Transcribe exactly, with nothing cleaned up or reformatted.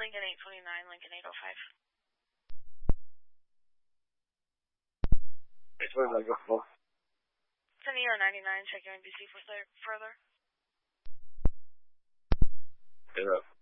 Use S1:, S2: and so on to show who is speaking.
S1: Lincoln eight twenty-nine, Lincoln eight oh five.
S2: eight twenty-nine, go full.
S1: ten E O ninety-nine, checking N B C for further.
S2: Get up.